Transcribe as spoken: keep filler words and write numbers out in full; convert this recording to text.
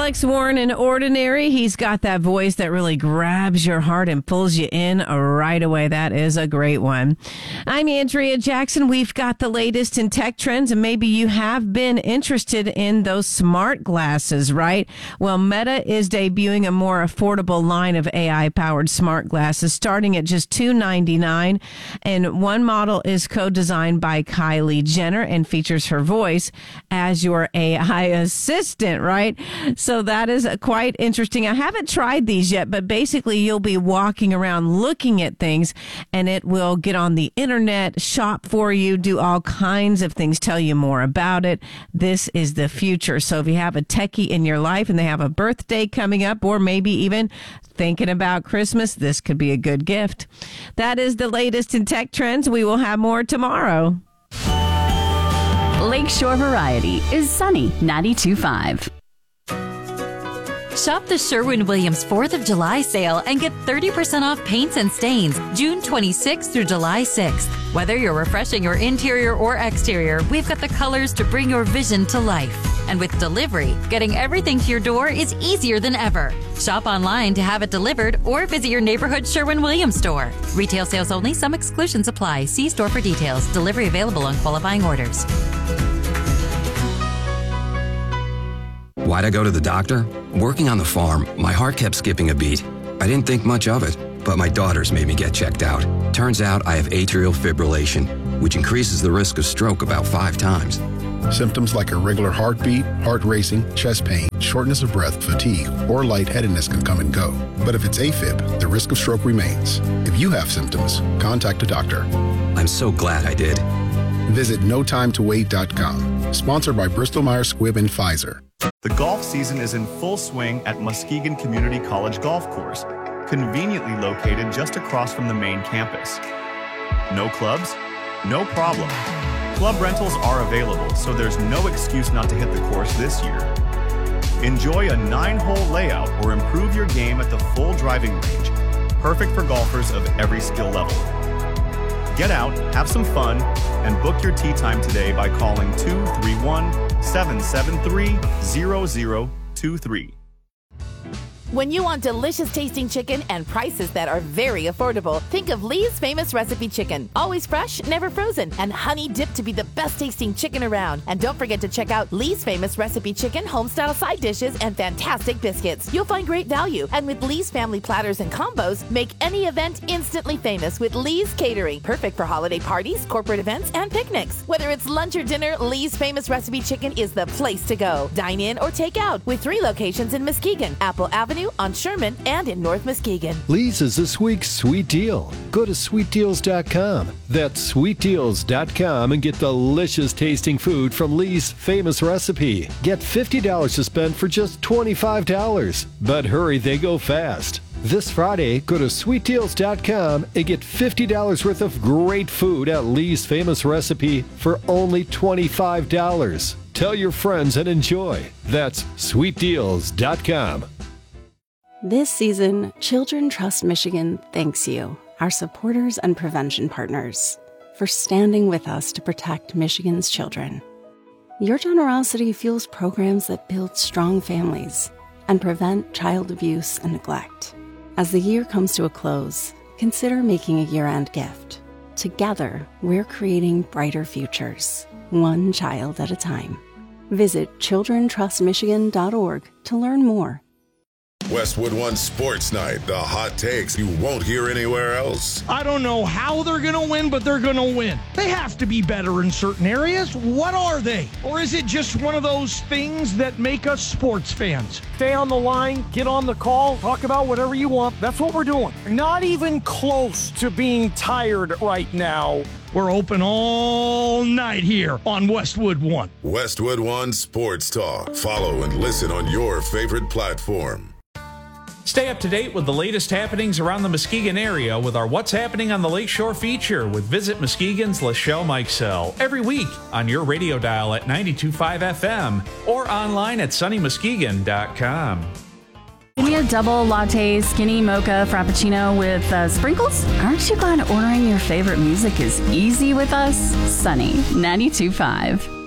Alex Warren in Ordinary. He's got that voice that really grabs your heart and pulls you in right away. That is a great one. I'm Andrea Jackson. We've got the latest in tech trends, and maybe you have been interested in those smart glasses, right? Well, Meta is debuting a more affordable line of A I-powered smart glasses starting at just two hundred ninety-nine dollars, and one model is co-designed by Kylie Jenner and features her voice as your A I assistant, right? So that is quite interesting. I haven't tried these yet, but basically you'll be walking around looking at things and it will get on the internet, shop for you, do all kinds of things, tell you more about it. This is the future. So if you have a techie in your life and they have a birthday coming up, or maybe even thinking about Christmas, this could be a good gift. That is the latest in tech trends. We will have more tomorrow. Lakeshore Variety is Sunny ninety-two point five. Shop the Sherwin-Williams fourth of July sale and get thirty percent off paints and stains June twenty-sixth through July sixth. Whether you're refreshing your interior or exterior, we've got the colors to bring your vision to life. And with delivery, getting everything to your door is easier than ever. Shop online to have it delivered or visit your neighborhood Sherwin-Williams store. Retail sales only. Some exclusions apply. See store for details. Delivery available on qualifying orders. Why'd I go to the doctor? Working on the farm, my heart kept skipping a beat. I didn't think much of it, but my daughters made me get checked out. Turns out I have atrial fibrillation, which increases the risk of stroke about five times. Symptoms like irregular heartbeat, heart racing, chest pain, shortness of breath, fatigue, or lightheadedness can come and go. But if it's AFib, the risk of stroke remains. If you have symptoms, contact a doctor. I'm so glad I did. Visit no time to wait dot com. Sponsored by Bristol Myers Squibb and Pfizer. The golf season is in full swing at Muskegon Community College Golf Course, conveniently located just across from the main campus. No clubs? No problem. Club rentals are available, so there's no excuse not to hit the course this year. Enjoy a nine-hole layout or improve your game at the full driving range, perfect for golfers of every skill level. Get out, have some fun, and book your tee time today by calling two three one, seven seven three, zero zero two three. When you want delicious tasting chicken and prices that are very affordable, think of Lee's Famous Recipe Chicken. Always fresh, never frozen, and honey dipped to be the best tasting chicken around. And don't forget to check out Lee's Famous Recipe Chicken homestyle side dishes and fantastic biscuits. You'll find great value. And with Lee's family platters and combos, make any event instantly famous with Lee's Catering. Perfect for holiday parties, corporate events, and picnics. Whether it's lunch or dinner, Lee's Famous Recipe Chicken is the place to go. Dine in or take out with three locations in Muskegon, Apple Avenue, on Sherman, and in North Muskegon. Lee's is this week's sweet deal. Go to sweet deals dot com. That's sweet deals dot com and get delicious tasting food from Lee's Famous Recipe. Get fifty dollars to spend for just twenty-five dollars. But hurry, they go fast. This Friday, go to sweet deals dot com and get fifty dollars worth of great food at Lee's Famous Recipe for only twenty-five dollars. Tell your friends and enjoy. That's sweet deals dot com. This season, Children Trust Michigan thanks you, our supporters and prevention partners, for standing with us to protect Michigan's children. Your generosity fuels programs that build strong families and prevent child abuse and neglect. As the year comes to a close, consider making a year-end gift. Together, we're creating brighter futures, one child at a time. Visit children trust michigan dot org to learn more. Westwood One Sports Night, the hot takes you won't hear anywhere else. I don't know how they're going to win, but they're going to win. They have to be better in certain areas. What are they? Or is it just one of those things that make us sports fans? Stay on the line, get on the call, talk about whatever you want. That's what we're doing. Not even close to being tired right now. We're open all night here on Westwood One. Westwood One Sports Talk. Follow and listen on your favorite platform. Stay up to date with the latest happenings around the Muskegon area with our What's Happening on the Lakeshore feature with Visit Muskegon's Lachelle Mikesell every week on your radio dial at ninety-two point five F M or online at sunny muskegon dot com. Give me a double latte, skinny mocha, frappuccino with uh, sprinkles? Aren't you glad ordering your favorite music is easy with us? Sunny ninety-two point five.